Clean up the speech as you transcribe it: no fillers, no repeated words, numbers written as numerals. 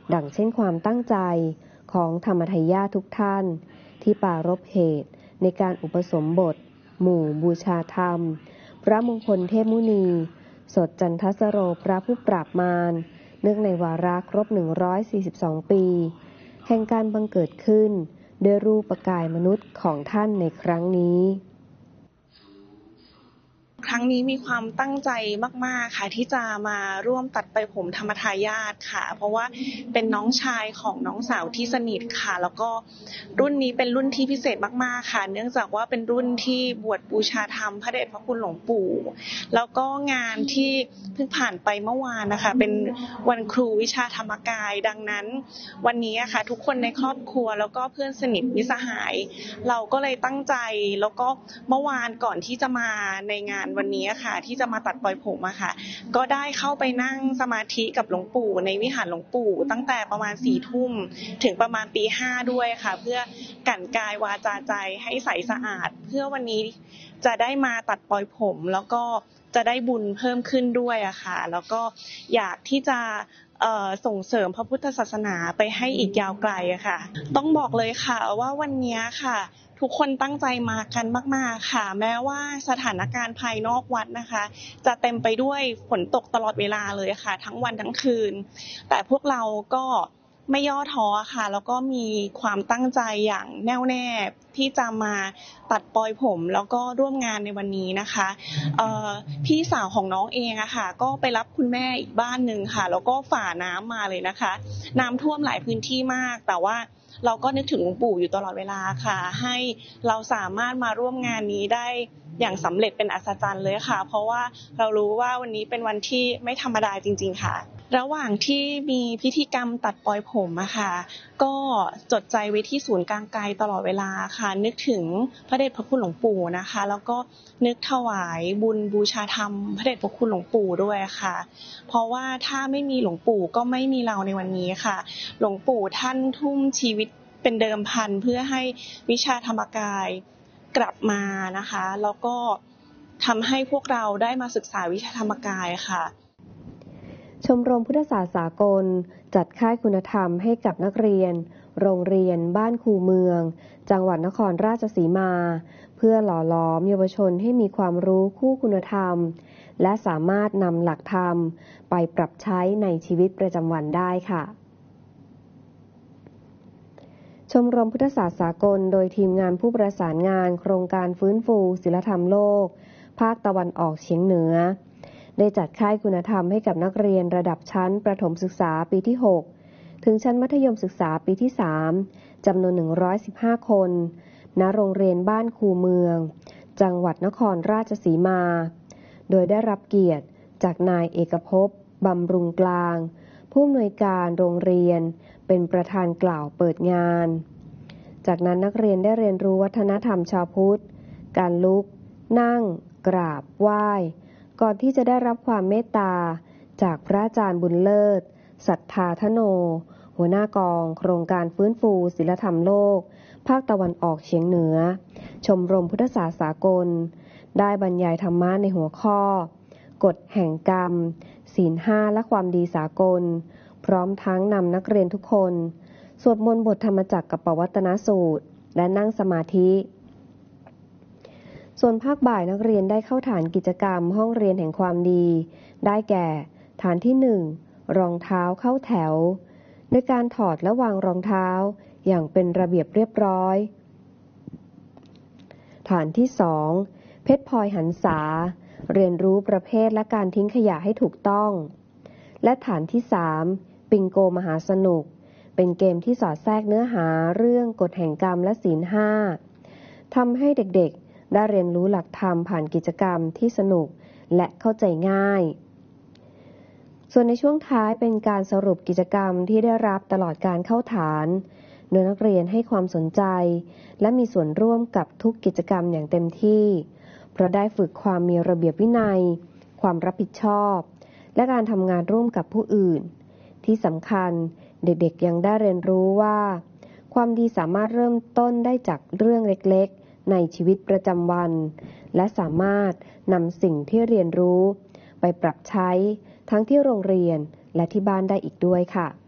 ดังเช่นความตั้งใจของธรรมทายาททุกท่านที่ปรารภเหตุในการอุปสมบทหมู่บูชาธรรมพระมงคลเทพมุนีสดจันทสโรพระผู้ปราบมารเนื่องในวาระครบ142ปีแห่งการบังเกิดขึ้นด้วยรูปกายมนุษย์ของท่านในครั้งนี้ครั้งนี้มีความตั้งใจมากๆค่ะที่จะมาร่วมตัดไปผมธรรมทายาทค่ะเพราะว่าเป็นน้องชายของน้องสาวที่สนิทค่ะแล้วก็รุ่นนี้เป็นรุ่นที่พิเศษมากๆค่ะเนื่องจากว่าเป็นรุ่นที่บวชบูชาธรรมพระเดชพระคุณหลวงปู่แล้วก็งานที่เพิ่งผ่านไปเมื่อวานนะคะเป็นวันครูวิชาธรรมกายดังนั้นวันนี้ค่ะทุกคนในครอบครัวแล้วก็เพื่อนสนิทมิตรสหายเราก็เลยตั้งใจแล้วก็เมื่อวานก่อนที่จะมาในงานวันนี้ค่ะที่จะมาตัดปล่อยผมอะค่ะก็ได้เข้าไปนั่งสมาธิกับหลวงปู่ในวิหารหลวงปู่ตั้งแต่ประมาณ4 ทุ่มถึงประมาณตี 5ด้วยค่ะเพื่อกั่นกายวาจาใจให้ใสสะอาดเพื่อวันนี้จะได้มาตัดปล่อยผมแล้วก็จะได้บุญเพิ่มขึ้นด้วยอะค่ะแล้วก็อยากที่จะส่งเสริมพระพุทธศาสนาไปให้อีกยาวไกลอะค่ะต้องบอกเลยค่ะว่าวันนี้ค่ะทุกคนตั้งใจมากันมากๆค่ะแม้ว่าสถานการณ์ภายนอกวัดนะคะจะเต็มไปด้วยฝนตกตลอดเวลาเลยค่ะทั้งวันทั้งคืนแต่พวกเราก็ไม่ย่อท้อค่ะแล้วก็มีความตั้งใจอย่างแน่วแน่ที่จะมาตัดปลอยผมแล้วก็ร่วมงานในวันนี้นะคะพี่สาวของน้องเองอะค่ะก็ไปรับคุณแม่อีกบ้านนึงค่ะแล้วก็ฝ่าน้ำมาเลยนะคะน้ำท่วมหลายพื้นที่มากแต่ว่าเราก็นึกถึงหลวงปู่อยู่ตลอดเวลาค่ะให้เราสามารถมาร่วมงานนี้ได้อย่างสำเร็จเป็นอัศจรรย์เลยค่ะเพราะว่าเรารู้ว่าวันนี้เป็นวันที่ไม่ธรรมดาจริงๆค่ะระหว่างที่มีพิธีกรรมตัดปลอยผมอะค่ะก็จดใจไว้ที่ศูนย์กลางไกลตลอดเวลาค่ะนึกถึงพระเดชพระคุณหลวงปู่นะคะแล้วก็นึกถวายบุญบูชาธรรมพระเดชพระคุณหลวงปู่ด้วยค่ะเพราะว่าถ้าไม่มีหลวงปู่ก็ไม่มีเราในวันนี้ค่ะหลวงปู่ท่านทุ่มชีวิตเป็นเดิมพันเพื่อให้วิชาธรรมกายกลับมานะคะแล้วก็ทำให้พวกเราได้มาศึกษาวิชาธรรมกายค่ะชมรมพุทธศาสตร์สากลจัดค่ายคุณธรรมให้กับนักเรียนโรงเรียนบ้านคูเมืองจังหวัดนครราชสีมาเพื่อหล่อหลอมเยาวชนให้มีความรู้คู่คุณธรรมและสามารถนำหลักธรรมไปปรับใช้ในชีวิตประจำวันได้ค่ะชมรมพุทธศาสตร์สากลโดยทีมงานผู้ประสานงานโครงการฟื้นฟูศีลธรรมโลกภาคตะวันออกเฉียงเหนือได้จัดค่ายคุณธรรมให้กับนักเรียนระดับชั้นประถมศึกษาปีที่6ถึงชั้นมัธยมศึกษาปีที่3จำนวน115คนณโรงเรียนบ้านคูเมืองจังหวัดนครราชสีมาโดยได้รับเกียรติจากนายเอกภพบำรุงกลางผู้อำนวยการโรงเรียนเป็นประธานกล่าวเปิดงานจากนั้นนักเรียนได้เรียนรู้วัฒนธรรมชาวพุทธการลุกนั่งกราบไหว้ก่อนที่จะได้รับความเมตตาจากพระอาจารย์บุญเลิศสัทธาธโนหัวหน้ากองโครงการฟื้นฟูศีลธรรมโลกภาคตะวันออกเฉียงเหนือชมรมพุทธศาสตร์สากลได้บรรยายธรรมะในหัวข้อกฎแห่งกรรมศีล 5และความดีสากลพร้อมทั้งนำนักเรียนทุกคนสวดมนต์บทธรรมจักรกับปวัตตนสูตรและนั่งสมาธิส่วนภาคบ่ายนักเรียนได้เข้าฐานกิจกรรมห้องเรียนแห่งความดีได้แก่ฐานที่1รองเท้าเข้าแถวโดยการถอดและวางรองเท้าอย่างเป็นระเบียบเรียบร้อยฐานที่2เพชรพลอยหันษาเรียนรู้ประเภทและการทิ้งขยะให้ถูกต้องและฐานที่3บิงโกมหาสนุกเป็นเกมที่สอดแทรกเนื้อหาเรื่องกฎแห่งกรรมและศีล 5ทำให้เด็กๆได้เรียนรู้หลักธรรมผ่านกิจกรรมที่สนุกและเข้าใจง่ายส่วนในช่วงท้ายเป็นการสรุปกิจกรรมที่ได้รับตลอดการเข้าฐานโดยนักเรียนให้ความสนใจและมีส่วนร่วมกับทุกกิจกรรมอย่างเต็มที่เพราะได้ฝึกความมีระเบียบวินัยความรับผิดชอบและการทำงานร่วมกับผู้อื่นที่สำคัญเด็กๆยังได้เรียนรู้ว่าความดีสามารถเริ่มต้นได้จากเรื่องเล็กๆในชีวิตประจำวันและสามารถนำสิ่งที่เรียนรู้ไปปรับใช้ทั้งที่โรงเรียนและที่บ้านได้อีกด้วยค่ะ